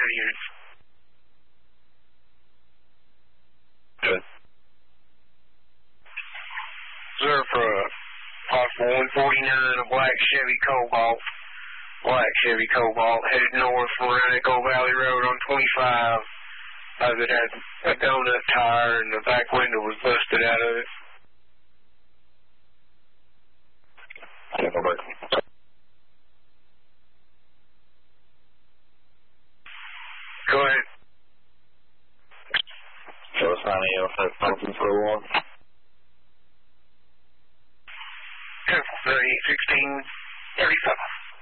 units. Good. Reserve for a possible 149, a black Chevy Cobalt. Black Chevy Cobalt headed north from around Echo Valley Road on 25. As it had a donut tire and the back window was busted out of it. Yeah, over. Go ahead. So it's 9 a.m. for function for 1. 16, 37.